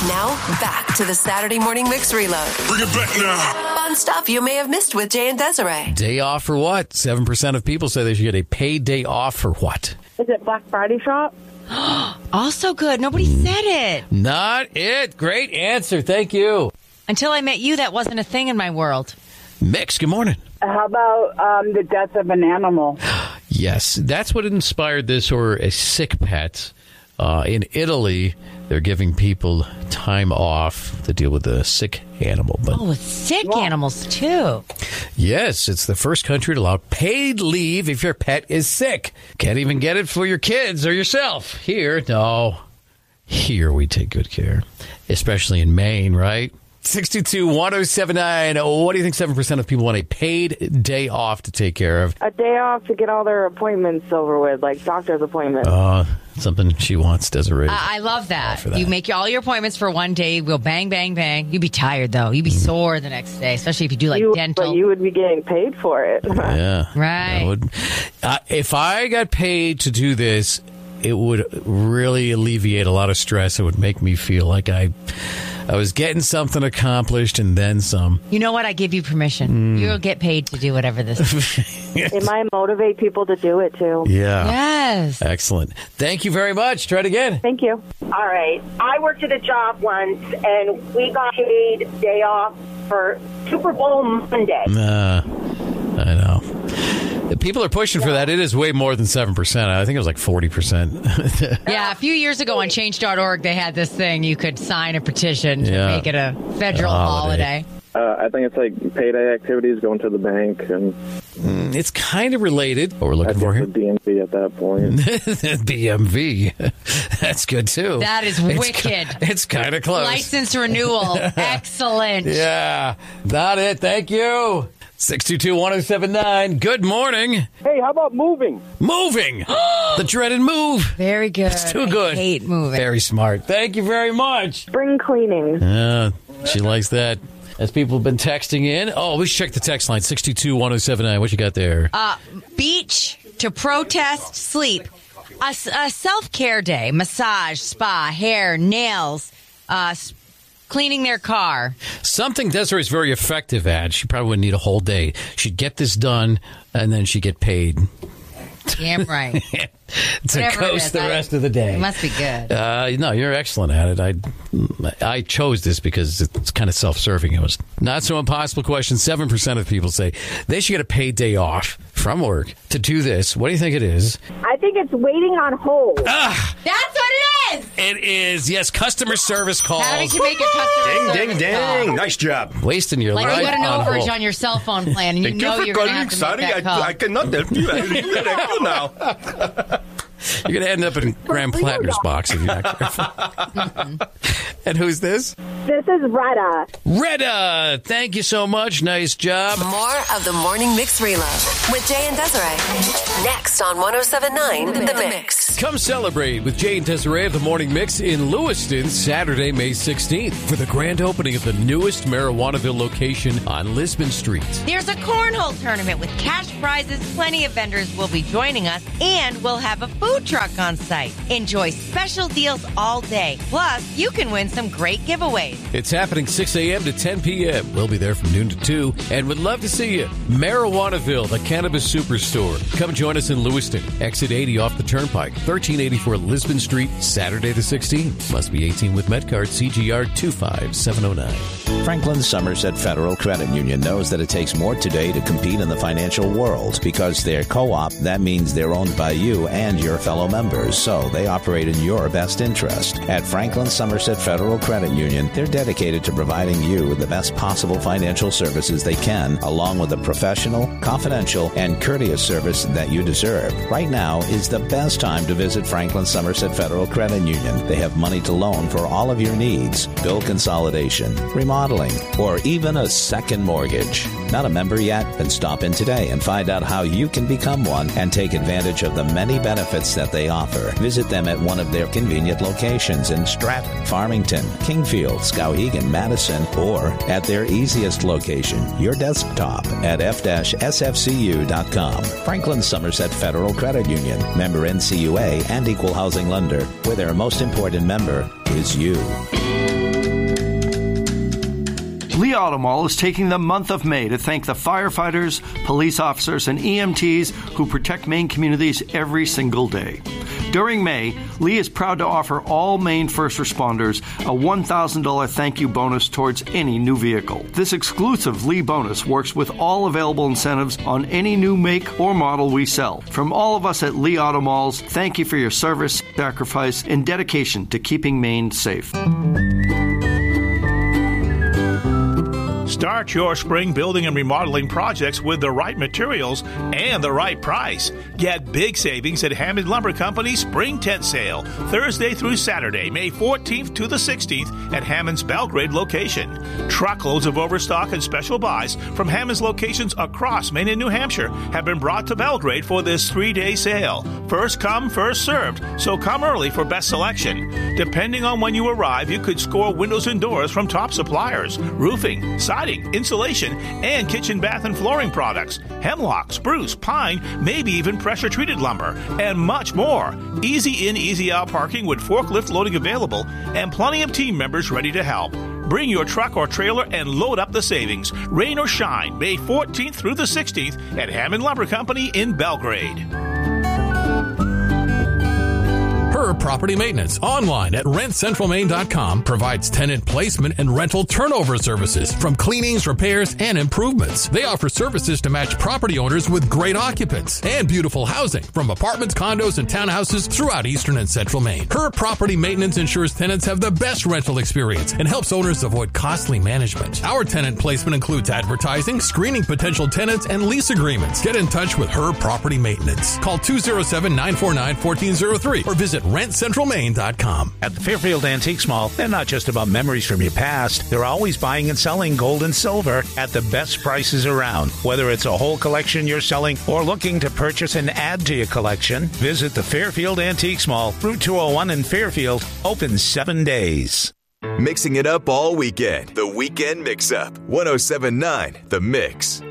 Now, back to the Saturday Morning Mix Reload. Bring it back now. Fun stuff you may have missed with Jay and Desiree. Day off for what? 7% of people say they should get a paid day off for what? Is it Black Friday shop? Also good. Nobody said it. Not it. Great answer. Thank you. Until I met you, that wasn't a thing in my world. Mix, good morning. How about the death of an animal? Yes, that's what inspired this, or a sick pet. In Italy, they're giving people time off to deal with a sick animal. But with sick animals, too. yes, it's the first country to allow paid leave if your pet is sick. Can't even get it for your kids or yourself. Here, no. Here we take good care, especially in Maine, right? 622-1079. What do you think 7% of people want a paid day off to take care of? A day off to get all their appointments over with, like doctor's appointments. Something she wants, Desiree. I love that. You make all your appointments for one day. We'll bang, bang, bang. You'd be tired, though. You'd be sore the next day, especially if you do dental. But you would be getting paid for it. Yeah. Right. If I got paid to do this, it would really alleviate a lot of stress. It would make me feel like I was getting something accomplished and then some. You know what? I give you permission. You'll get paid to do whatever this is. It might motivate people to do it, too. Yeah. Yes. Excellent. Thank you very much. Try it again. Thank you. All right. I worked at a job once, and we got paid day off for Super Bowl Monday. I know. People are pushing for that. It is way more than 7%. I think it was like 40%. Yeah, a few years ago on Change.org, they had this thing. You could sign a petition to make it a federal holiday. I think it's like payday activities, going to the bank. And it's kind of related. What we're looking for here? The DMV at that point. DMV. That's good, too. That is wicked. It's kind of close. License renewal. Excellent. Yeah. Not it. Thank you. 622-1079. Good morning. Hey, how about moving? Moving. The dreaded move. Very good. It's too good. I hate moving. Very smart. Thank you very much. Spring cleaning. She likes that. As people have been texting in. Oh, we should check the text line. 622-1079. What you got there? Beach to protest sleep. A self-care day. Massage, spa, hair, nails, cleaning their car. Something Desiree is very effective at. She probably wouldn't need a whole day. She'd get this done, and then she'd get paid. Damn right. To coast the rest of the day. It must be good. No, you're excellent at it. I chose this because it's kind of self-serving. It was not so impossible question. 7% of people say they should get a paid day off from work to do this. What do you think it is? I think it's waiting on hold. That's what it is! It is, yes, customer service calls. Having to make a customer service call. Nice job. Wasting your life Like you got an on overage hold. on your cell phone plan, and you know you're going to have to make that call. I cannot help you. You gotta help you now. You're going to end up in Graham Plattner's box if you're not careful. And who's this? This is Retta. Retta, thank you so much. Nice job. More of the Morning Mix Reload with Jay and Desiree. Next on 107.9 The Mix. Come celebrate with Jay and Desiree of the Morning Mix in Lewiston, Saturday, May 16th, for the grand opening of the newest Marijuanaville location on Lisbon Street. There's a cornhole tournament with cash prizes. Plenty of vendors will be joining us, and we'll have a food truck on site. Enjoy special deals all day. Plus, you can win some great giveaways. It's happening 6 a.m. to 10 p.m. We'll be there from noon to 2, and would love to see you. Marijuanaville, the Cannabis Superstore. Come join us in Lewiston. Exit 80 off the Turnpike, 1384 Lisbon Street, Saturday the 16th. Must be 18 with MedCard, CGR 25709. Franklin Somerset Federal Credit Union knows that it takes more today to compete in the financial world. Because they're co-op, that means they're owned by you and your fellow members, so they operate in your best interest. At Franklin Somerset Federal Credit Union, they're dedicated to providing you with the best possible financial services they can, along with the professional, confidential, and courteous service that you deserve. Right now is the best time to visit Franklin Somerset Federal Credit Union. They have money to loan for all of your needs: bill consolidation, remodeling, or even a second mortgage. Not a member yet? Then stop in today and find out how you can become one and take advantage of the many benefits that they offer. Visit them at one of their convenient locations in Stratton, Farmington, Kingfield, Skowhegan, Madison, or at their easiest location, your desktop at f-sfcu.com. Franklin Somerset Federal Credit Union, member NCUA and equal housing lender, where their most important member is you. Lee Auto Mall is taking the month of May to thank the firefighters, police officers, and EMTs who protect Maine communities every single day. During May, Lee is proud to offer all Maine first responders a $1,000 thank you bonus towards any new vehicle. This exclusive Lee bonus works with all available incentives on any new make or model we sell. From all of us at Lee Auto Malls, thank you for your service, sacrifice, and dedication to keeping Maine safe. Start your spring building and remodeling projects with the right materials and the right price. Get big savings at Hammond Lumber Company Spring Tent Sale, Thursday through Saturday, May 14th to the 16th at Hammond's Belgrade location. Truckloads of overstock and special buys from Hammond's locations across Maine and New Hampshire have been brought to Belgrade for this 3-day sale. First come, first served, so come early for best selection. Depending on when you arrive, you could score windows and doors from top suppliers, roofing, siding, insulation, and kitchen, bath, and flooring products, hemlock, spruce, pine, maybe even pressure-treated lumber, and much more. Easy in, easy out parking with forklift loading available and plenty of team members ready to help. Bring your truck or trailer and load up the savings. Rain or shine, May 14th through the 16th at Hammond Lumber Company in Belgrade. Herb Property Maintenance online at rentcentralmaine.com provides tenant placement and rental turnover services from cleanings, repairs, and improvements. They offer services to match property owners with great occupants and beautiful housing from apartments, condos, and townhouses throughout eastern and central Maine. Herb Property Maintenance ensures tenants have the best rental experience and helps owners avoid costly management. Our tenant placement includes advertising, screening potential tenants, and lease agreements. Get in touch with Herb Property Maintenance. Call 207-949-1403 or visit rentcentralmaine.com. At the Fairfield Antiques Mall, they're not just about memories from your past. They're always buying and selling gold and silver at the best prices around. Whether it's a whole collection you're selling or looking to purchase and add to your collection, visit the Fairfield Antiques Mall, Route 201 in Fairfield, open 7 days. Mixing it up all weekend. The Weekend Mix-Up. 107.9 The Mix.